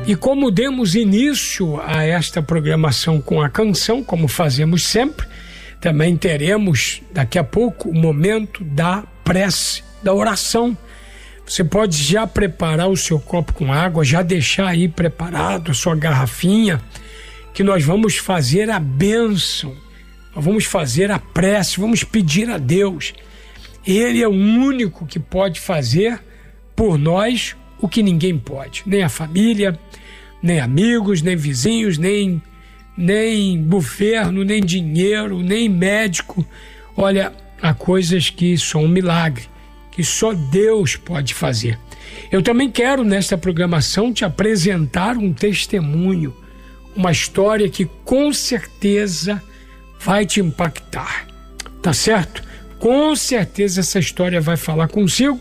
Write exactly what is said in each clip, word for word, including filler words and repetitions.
E como demos início a esta programação com a canção, como fazemos sempre, também teremos daqui a pouco o momento da prece, da oração. Você pode já preparar o seu copo com água, já deixar aí preparado a sua garrafinha, que nós vamos fazer a bênção, nós vamos fazer a prece, vamos pedir a Deus. Ele é o único que pode fazer por nós o que ninguém pode, nem a família, nem amigos, nem vizinhos, nem, nem governo, nem dinheiro, nem médico. Olha, há coisas que são um milagre, que só Deus pode fazer. Eu também quero, nesta programação, te apresentar um testemunho, uma história que com certeza vai te impactar, tá certo? Com certeza essa história vai falar consigo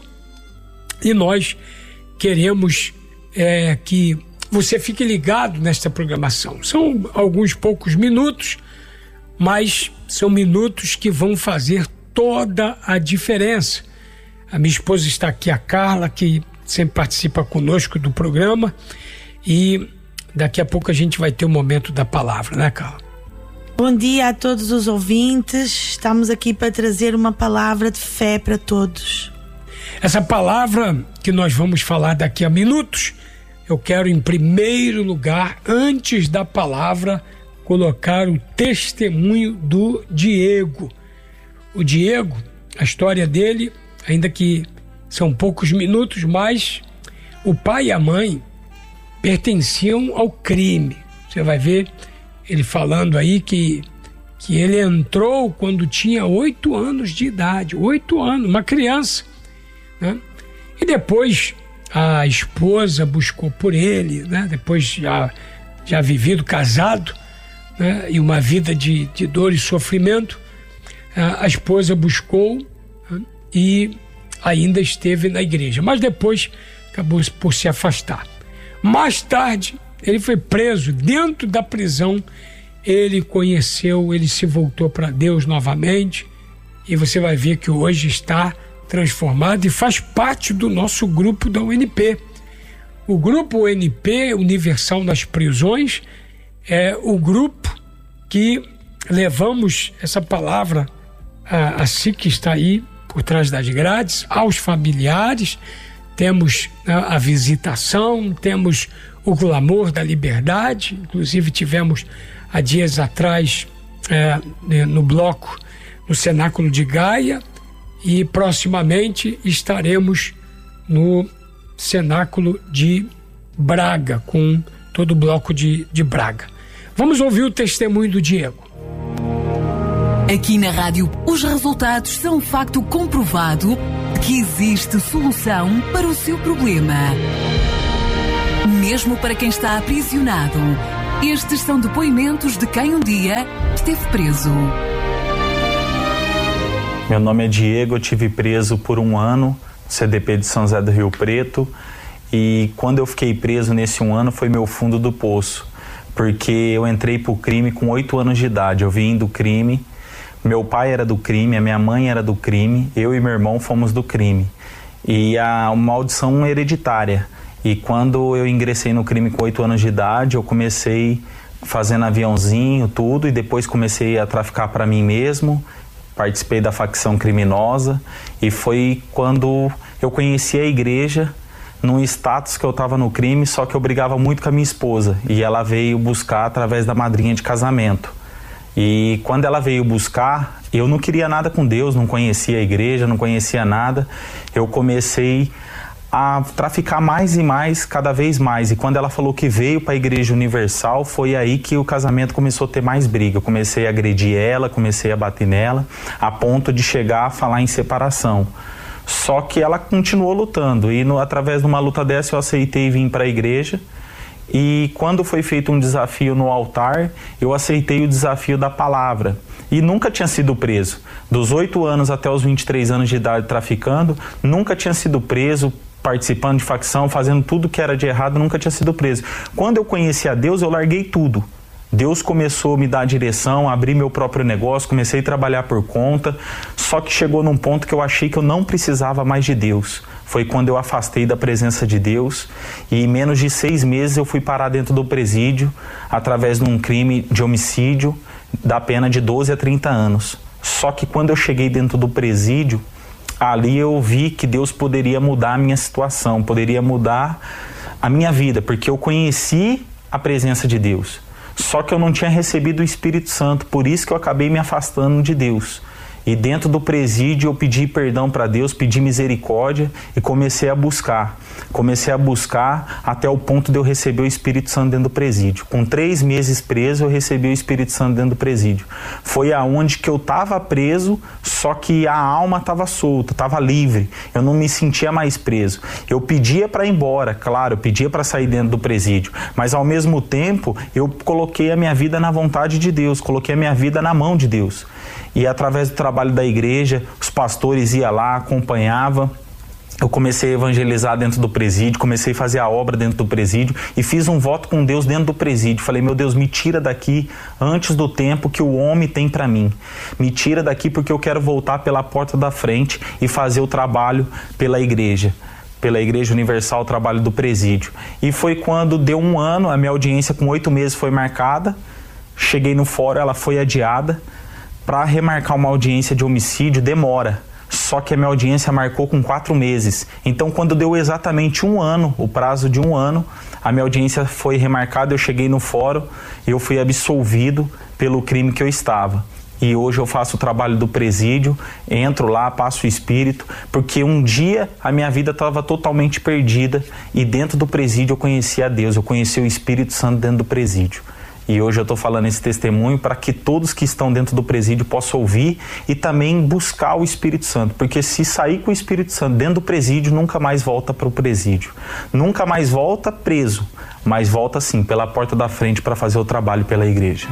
e nós queremos é, que você fique ligado nesta programação. São alguns poucos minutos, mas são minutos que vão fazer toda a diferença. A minha esposa está aqui, a Carla, que sempre participa conosco do programa, e daqui a pouco a gente vai ter o momento da palavra, né, Carla? Bom dia a todos os ouvintes. Estamos aqui para trazer uma palavra de fé para todos. Essa palavra que nós vamos falar daqui a minutos, eu quero em primeiro lugar, antes da palavra, colocar o testemunho do Diego. O Diego, a história dele, ainda que são poucos minutos, mas o pai e a mãe pertenciam ao crime. Você vai ver ele falando aí que, que ele entrou quando tinha oito anos de idade, oito anos, uma criança, né? E depois a esposa buscou por ele, né? Depois já, já vivido, casado, né? E uma vida de, de dor e sofrimento, a esposa buscou, né? E ainda esteve na igreja, mas depois acabou por se afastar. Mais tarde, ele foi preso. Dentro da prisão, ele conheceu, ele se voltou para Deus novamente, e você vai ver que hoje está transformado e faz parte do nosso grupo da U N P. O grupo U N P, Universal nas Prisões, é o grupo que levamos essa palavra a, a si que está aí por trás das grades, aos familiares. Temos a, a visitação, temos o clamor da liberdade. Inclusive tivemos há dias atrás é, no bloco, no Cenáculo de Gaia, e proximamente estaremos no Cenáculo de Braga, com todo o bloco de, de Braga. Vamos ouvir o testemunho do Diego. Aqui na rádio, os resultados são um facto comprovado que existe solução para o seu problema. Mesmo para quem está aprisionado, estes são depoimentos de quem um dia esteve preso. Meu nome é Diego, eu estive preso por um ano no C D P de São José do Rio Preto, e quando eu fiquei preso nesse um ano foi meu fundo do poço, porque eu entrei pro crime com oito anos de idade. Eu vim do crime, meu pai era do crime, a minha mãe era do crime, eu e meu irmão fomos do crime, e a maldição hereditária. E quando eu ingressei no crime com oito anos de idade, eu comecei fazendo aviãozinho, tudo, e depois comecei a traficar para mim mesmo. Participei da facção criminosa, e foi quando eu conheci a igreja, num status que eu estava no crime, só que eu brigava muito com a minha esposa, e ela veio buscar através da madrinha de casamento. E quando ela veio buscar, eu não queria nada com Deus, não conhecia a igreja, não conhecia nada. Eu comecei a traficar mais e mais, cada vez mais. E quando ela falou que veio para a Igreja Universal, foi aí que o casamento começou a ter mais briga. Eu comecei a agredir ela, comecei a bater nela, a ponto de chegar a falar em separação. Só que ela continuou lutando, e no, através de uma luta dessa eu aceitei vir para a igreja. E quando foi feito um desafio no altar, eu aceitei o desafio da palavra. E nunca tinha sido preso. Dos oito anos até os vinte e três anos de idade traficando, nunca tinha sido preso, participando de facção, fazendo tudo que era de errado, nunca tinha sido preso. Quando eu conheci a Deus, eu larguei tudo. Deus começou a me dar direção, a abrir meu próprio negócio, comecei a trabalhar por conta, só que chegou num ponto que eu achei que eu não precisava mais de Deus. Foi quando eu afastei da presença de Deus e em menos de seis meses eu fui parar dentro do presídio através de um crime de homicídio da pena de doze a trinta anos. Só que quando eu cheguei dentro do presídio, ali eu vi que Deus poderia mudar a minha situação, poderia mudar a minha vida, porque eu conheci a presença de Deus. Só que eu não tinha recebido o Espírito Santo, por isso que eu acabei me afastando de Deus. E dentro do presídio eu pedi perdão para Deus, pedi misericórdia e comecei a buscar. Comecei a buscar até o ponto de eu receber o Espírito Santo dentro do presídio. Com três meses preso, eu recebi o Espírito Santo dentro do presídio. Foi aonde que eu estava preso, só que a alma estava solta, estava livre. Eu não me sentia mais preso. Eu pedia para ir embora, claro, eu pedia para sair dentro do presídio. Mas ao mesmo tempo, eu coloquei a minha vida na vontade de Deus, coloquei a minha vida na mão de Deus. E através do trabalho da igreja, os pastores iam lá, acompanhavam. Eu comecei a evangelizar dentro do presídio, comecei a fazer a obra dentro do presídio e fiz um voto com Deus dentro do presídio. Falei, meu Deus, me tira daqui antes do tempo que o homem tem para mim. Me tira daqui porque eu quero voltar pela porta da frente e fazer o trabalho pela igreja. Pela Igreja Universal, o trabalho do presídio. E foi quando deu um ano, a minha audiência com oito meses foi marcada. Cheguei no fórum, ela foi adiada. Para remarcar uma audiência de homicídio demora, só que a minha audiência marcou com quatro meses. Então, quando deu exatamente um ano, o prazo de um ano, a minha audiência foi remarcada, eu cheguei no fórum, eu fui absolvido pelo crime que eu estava. E hoje eu faço o trabalho do presídio, entro lá, passo o espírito, porque um dia a minha vida estava totalmente perdida e dentro do presídio eu conheci a Deus, eu conheci o Espírito Santo dentro do presídio. E hoje eu estou falando esse testemunho para que todos que estão dentro do presídio possam ouvir e também buscar o Espírito Santo. Porque se sair com o Espírito Santo dentro do presídio, nunca mais volta para o presídio. Nunca mais volta preso, mas volta sim pela porta da frente para fazer o trabalho pela igreja.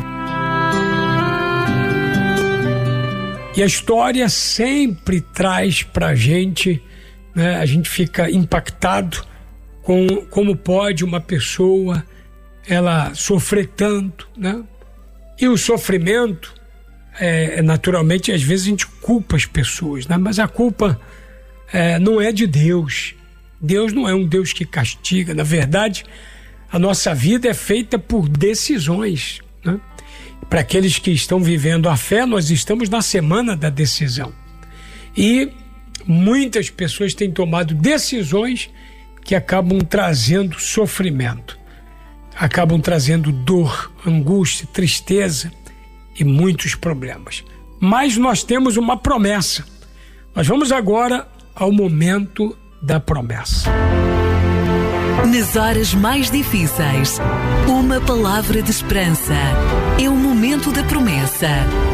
E a história sempre traz para a gente, né, a gente fica impactado com como pode uma pessoa ela sofrer tanto, né? E o sofrimento, é, naturalmente, às vezes a gente culpa as pessoas, né? Mas a culpa é, não é de Deus. Deus não é um Deus que castiga. Na verdade, a nossa vida é feita por decisões, né? Para aqueles que estão vivendo a fé, nós estamos na semana da decisão. E muitas pessoas têm tomado decisões que acabam trazendo sofrimento. Acabam trazendo dor, angústia, tristeza e muitos problemas. Mas nós temos uma promessa. Nós vamos agora ao momento da promessa. Nas horas mais difíceis, uma palavra de esperança. É o momento da promessa.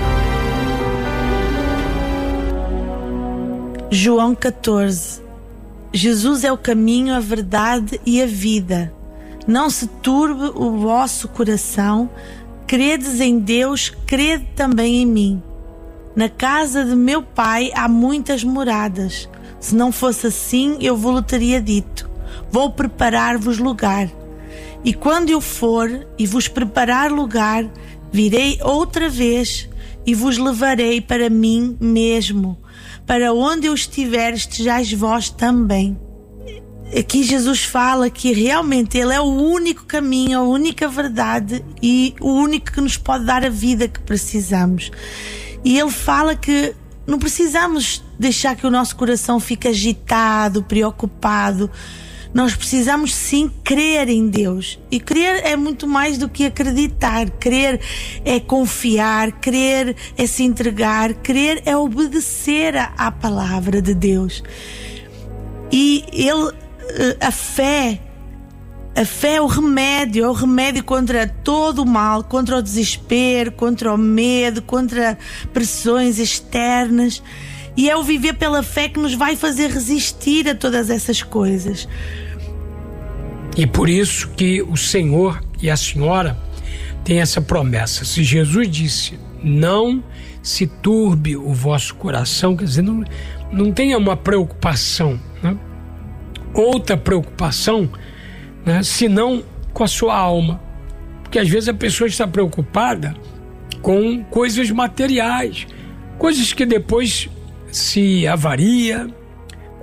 João catorze. Jesus é o caminho, a verdade e a vida. Não se turbe o vosso coração, credes em Deus, crede também em mim. Na casa de meu Pai há muitas moradas. Se não fosse assim, eu vos teria dito. Vou preparar-vos lugar. E quando eu for e vos preparar lugar, virei outra vez e vos levarei para mim mesmo, para onde eu estiver, estejais vós também. Aqui Jesus fala que realmente Ele é o único caminho, a única verdade e o único que nos pode dar a vida que precisamos. E Ele fala que não precisamos deixar que o nosso coração fique agitado, preocupado. Nós precisamos sim crer em Deus. E crer é muito mais do que acreditar. Crer é confiar, crer é se entregar, crer é obedecer à palavra de Deus. E Ele... A fé, a fé é o remédio, é o remédio contra todo o mal, contra o desespero, contra o medo, contra pressões externas. E é o viver pela fé que nos vai fazer resistir a todas essas coisas. E por isso que o Senhor e a Senhora têm essa promessa. Se Jesus disse, não se turbe o vosso coração, quer dizer, não, não tenha uma preocupação, né? Outra preocupação, né, senão com a sua alma. Porque às vezes a pessoa está preocupada com coisas materiais, coisas que depois se avaria,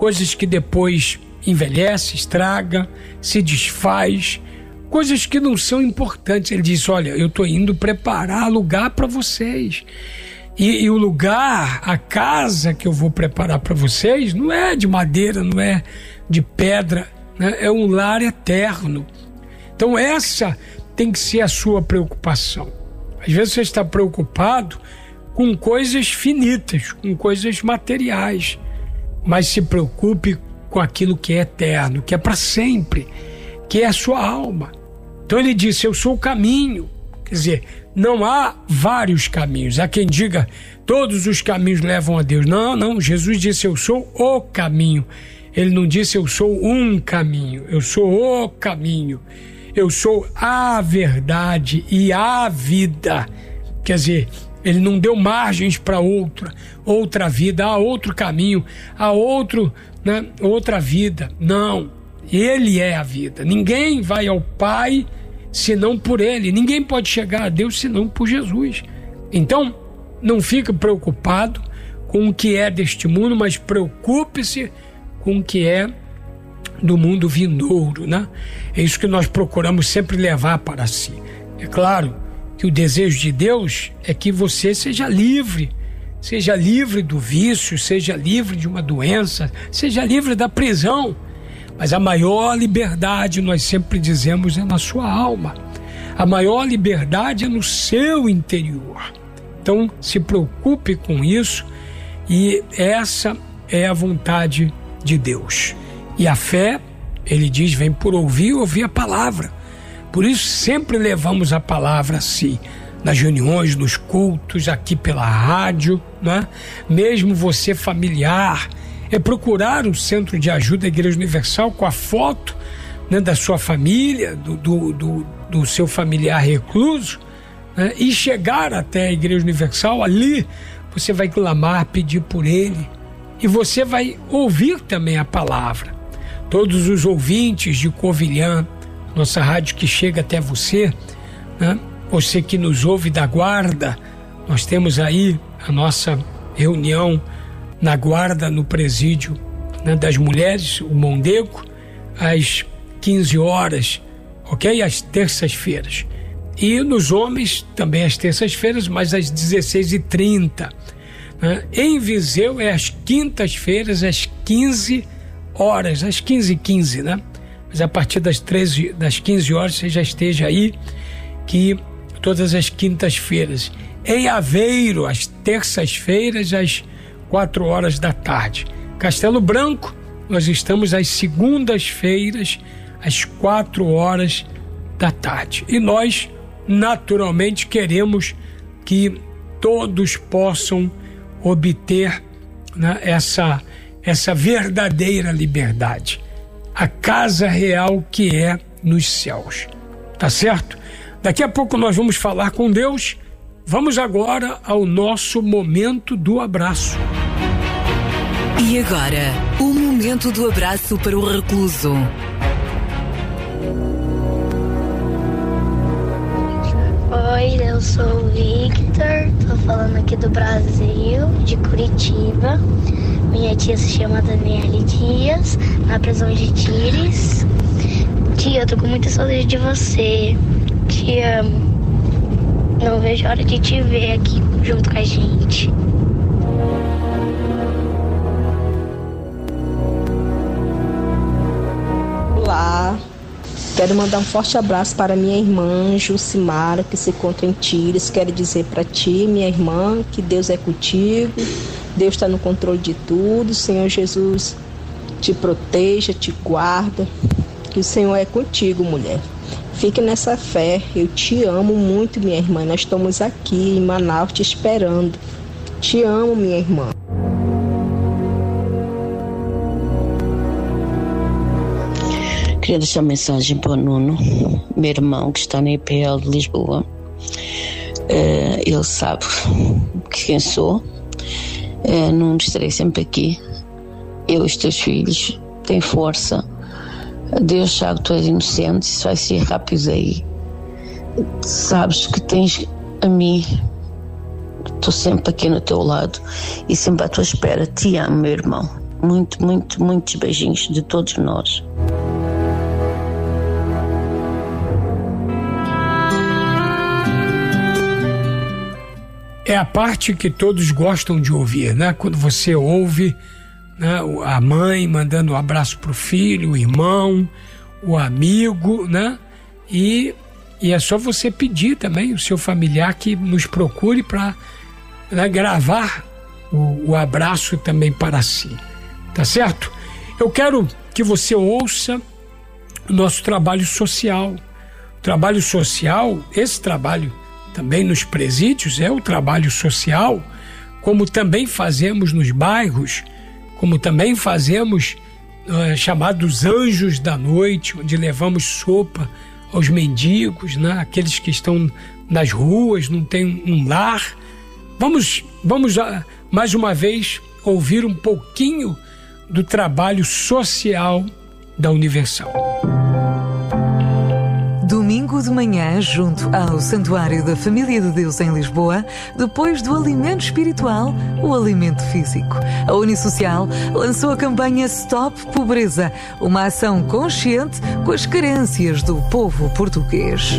coisas que depois envelhece, estraga, se desfaz, coisas que não são importantes. Ele disse: olha, eu estou indo preparar lugar para vocês. E, e o lugar, a casa que eu vou preparar para vocês, não é de madeira, não é de pedra, né? É um lar eterno. Então essa tem que ser a sua preocupação. Às vezes você está preocupado com coisas finitas, com coisas materiais, mas se preocupe com aquilo que é eterno, que é para sempre, que é a sua alma. Então ele disse: eu sou o caminho. Quer dizer, não há vários caminhos. Há quem diga: todos os caminhos levam a Deus. Não, não. Jesus disse: eu sou o caminho. Ele não disse: eu sou um caminho. Eu sou o caminho. Eu sou a verdade e a vida. Quer dizer, ele não deu margens para outra, outra vida, há outro caminho, há outro, né, outra vida. Não. Ele é a vida. Ninguém vai ao Pai senão por Ele. Ninguém pode chegar a Deus senão por Jesus. Então, não fique preocupado com o que é deste mundo, mas preocupe-se com o que é do mundo vindouro, né? É isso que nós procuramos sempre levar para si. É claro que o desejo de Deus é que você seja livre, seja livre do vício, seja livre de uma doença, seja livre da prisão. Mas a maior liberdade, nós sempre dizemos, é na sua alma. A maior liberdade é no seu interior. Então, se preocupe com isso, e essa é a vontade de Deus. E a fé, ele diz, vem por ouvir, ouvir a palavra. Por isso sempre levamos a palavra assim, nas reuniões, nos cultos, aqui pela rádio, né? Mesmo você familiar, é procurar o Centro de Ajuda da Igreja Universal com a foto, né, da sua família, do, do, do, do seu familiar recluso, né, e chegar até a Igreja Universal. Ali você vai clamar, pedir por ele, e você vai ouvir também a palavra. Todos os ouvintes de Covilhã, nossa rádio que chega até você, né, você que nos ouve da Guarda, nós temos aí a nossa reunião na Guarda, no presídio, né, das mulheres, o Mondego, às quinze horas, ok? Às terças-feiras. E nos homens também às terças-feiras, mas às dezesseis e trinta. Né? Em Viseu é às quintas-feiras, às quinze horas, às quinze e quinze, né? Mas a partir das, treze, das quinze horas você já esteja aí, que todas as quintas-feiras. Em Aveiro, às terças-feiras, às quatro horas da tarde. Castelo Branco, nós estamos às segundas-feiras, às quatro horas da tarde. E nós, naturalmente, queremos que todos possam obter, né, essa, essa verdadeira liberdade. A casa real que é nos céus. Tá certo? Daqui a pouco nós vamos falar com Deus. Vamos agora ao nosso momento do abraço. E agora, o momento do abraço para o recluso. Oi, eu sou o Victor, tô falando aqui do Brasil, de Curitiba. Minha tia se chama Daniele Dias, na prisão de Tires. Tia, eu tô com muita saudade de você. Te amo. Não vejo a hora de te ver aqui junto com a gente. Olá, quero mandar um forte abraço para minha irmã Jucimara, que se encontra em Tires. Quero dizer para ti, minha irmã, que Deus é contigo, Deus está no controle de tudo. O Senhor Jesus te proteja, te guarda, que o Senhor é contigo, mulher. Fique nessa fé, eu te amo muito, minha irmã. Nós estamos aqui em Manaus te esperando. Te amo, minha irmã. Queria deixar uma mensagem para o Nuno, meu irmão que está na I P L de Lisboa. Uh, ele sabe quem sou. Uh, não estarei sempre aqui. Eu e os teus filhos têm força. Deus sabe que tu és inocente, isso vai ser rápido aí. Sabes que tens a mim. Estou sempre aqui no teu lado e sempre à tua espera. Te amo, meu irmão. muito, muito, muitos beijinhos de todos nós. É a parte que todos gostam de ouvir, né? Quando você ouve, né, a mãe mandando um abraço pro filho, o irmão, o amigo, né? E, e é só você pedir também o seu familiar que nos procure para, né, gravar o, o abraço também para si, tá certo? Eu quero que você ouça o nosso trabalho social. O trabalho social, esse trabalho também nos presídios, é o trabalho social, como também fazemos nos bairros, como também fazemos uh, chamados anjos da noite, onde levamos sopa aos mendigos, né? Aqueles que estão nas ruas, não têm um lar. Vamos, vamos uh, mais uma vez ouvir um pouquinho do trabalho social da Universal. Domingo de manhã, junto ao Santuário da Família de Deus em Lisboa, depois do alimento espiritual, o alimento físico. A Unisocial lançou a campanha Stop Pobreza, uma ação consciente com as carências do povo português.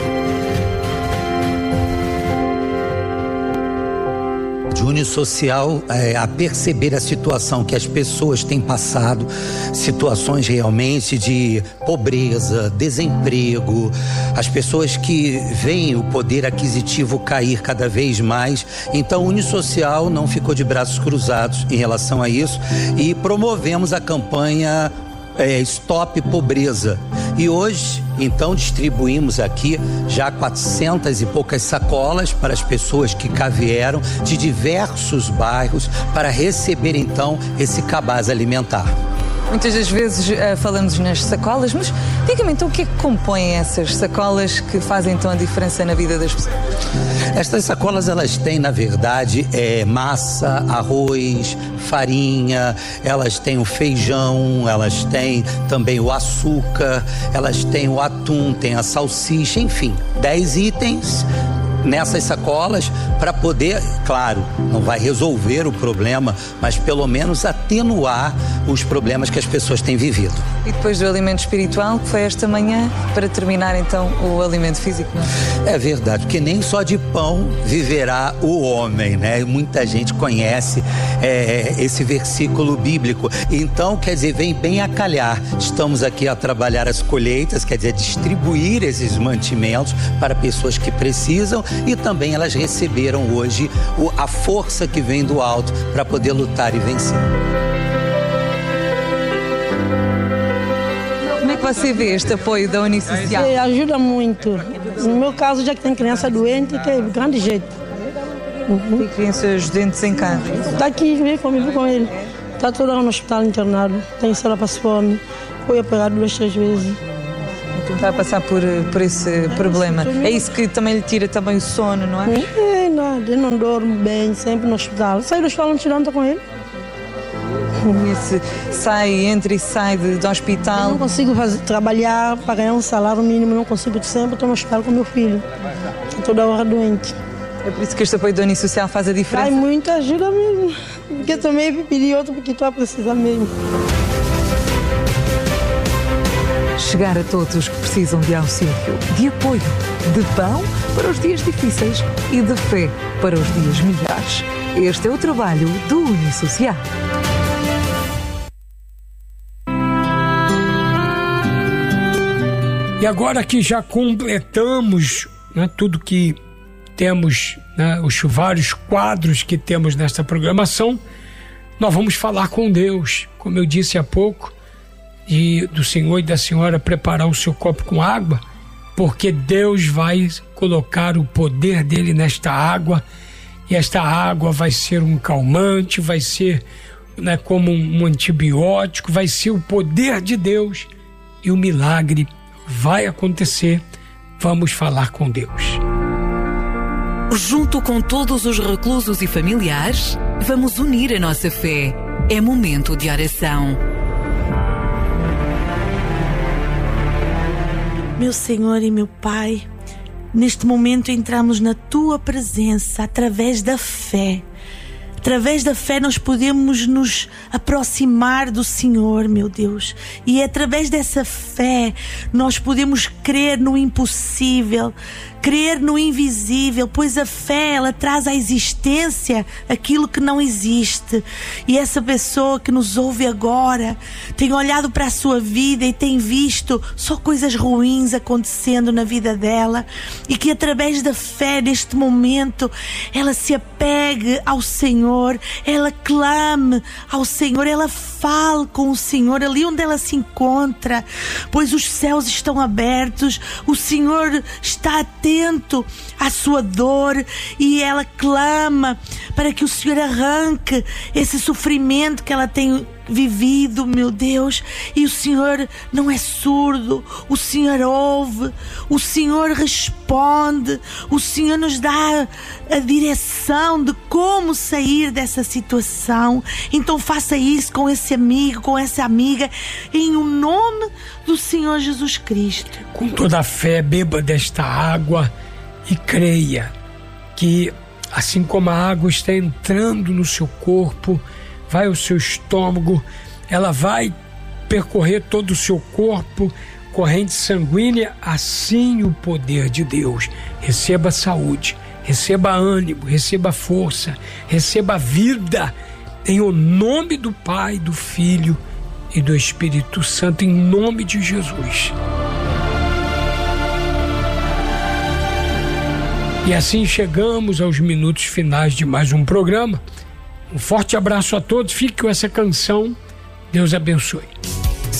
De Unisocial é, a perceber a situação que as pessoas têm passado, situações realmente de pobreza, desemprego, as pessoas que veem o poder aquisitivo cair cada vez mais. Então, o Unisocial não ficou de braços cruzados em relação a isso e promovemos a campanha É, Stop Pobreza. E hoje, então, distribuímos aqui já quatrocentas e poucas sacolas para as pessoas que cá vieram de diversos bairros para receber, então, esse cabaz alimentar. Muitas das vezes uh, falamos nas sacolas, mas diga-me então o que é que compõem essas sacolas que fazem então a diferença na vida das pessoas? Estas sacolas, elas têm, na verdade, é, massa, arroz, farinha, elas têm o feijão, elas têm também o açúcar, elas têm o atum, tem a salsicha, enfim, dez itens nessas sacolas para poder, claro, não vai resolver o problema, mas pelo menos atenuar os problemas que as pessoas têm vivido. E depois do alimento espiritual, que foi esta manhã, para terminar então o alimento físico? É verdade, porque nem só de pão viverá o homem, né? Muita gente conhece é, esse versículo bíblico. Então, quer dizer, vem bem a calhar. Estamos aqui a trabalhar as colheitas, quer dizer, distribuir esses mantimentos para pessoas que precisam e também elas receberam hoje o, a força que vem do alto para poder lutar e vencer. Como é que você vê este apoio da Unisocial? É, ajuda muito. No meu caso, já que tem criança doente, que é de grande jeito. Uhum. Tem crianças doentes em casa? Está aqui, vem comigo com ele. Está toda no hospital internado. Tem sala para fome. Foi operado duas, três vezes. Está a passar por, por esse problema. É isso que também lhe tira também o sono, não é? É, nada. Eu não dormo bem, sempre no hospital. Sai do hospital, não tirando com ele. Esse sai, entra e sai de, do hospital. Eu não consigo fazer, trabalhar para ganhar um salário mínimo, não consigo sempre. Estou no hospital com meu filho, que toda hora doente. É por isso que este apoio da Unisocial faz a diferença? Faz muita ajuda mesmo. Porque eu também pedi outro porque estou a precisar mesmo. Chegar a todos os que precisam de auxílio, de apoio, de pão para os dias difíceis e de fé para os dias melhores. Este é o trabalho do Unisocial. E agora que já completamos, né, tudo que temos, né, os vários quadros que temos nesta programação, nós vamos falar com Deus. Como eu disse há pouco, e do senhor e da senhora preparar o seu copo com água, porque Deus vai colocar o poder dele nesta água, e esta água vai ser um calmante, vai ser, né, como um antibiótico, vai ser o poder de Deus, e o milagre vai acontecer. Vamos falar com Deus. Junto com todos os reclusos e familiares, vamos unir a nossa fé. É momento de oração. Meu Senhor e meu Pai, neste momento entramos na Tua presença através da fé. Através da fé nós podemos nos aproximar do Senhor, meu Deus. E é através dessa fé nós podemos crer no impossível, crer no invisível, pois a fé, ela traz à existência aquilo que não existe. E essa pessoa que nos ouve agora tem olhado para a sua vida e tem visto só coisas ruins acontecendo na vida dela, e que através da fé neste momento ela se apegue ao Senhor, ela clame ao Senhor, ela fale com o Senhor ali onde ela se encontra, pois os céus estão abertos, o Senhor está atento à sua dor e ela clama para que o Senhor arranque esse sofrimento que ela tem vivido, meu Deus. E o Senhor não é surdo, o Senhor ouve, o Senhor responde, o Senhor nos dá a direção de como sair dessa situação. Então faça isso com esse amigo, com essa amiga, em o nome do Senhor Jesus Cristo. Com toda a fé, beba desta água e creia que, assim como a água está entrando no seu corpo, vai ao seu estômago, ela vai percorrer todo o seu corpo, corrente sanguínea, assim o poder de Deus. Receba saúde, receba ânimo, receba força, receba vida, em o nome do Pai, do Filho e do Espírito Santo, em nome de Jesus. E assim chegamos aos minutos finais de mais um programa. Um forte abraço a todos, fique com essa canção, Deus abençoe.